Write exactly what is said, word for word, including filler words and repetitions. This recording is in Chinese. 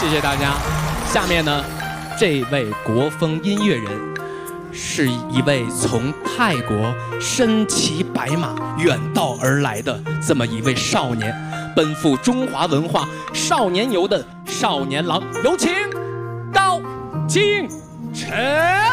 谢谢大家。下面呢，这位国风音乐人是一位从泰国身骑白马远道而来的这么一位少年，奔赴中华文化少年游的少年郎，有请高敬晨。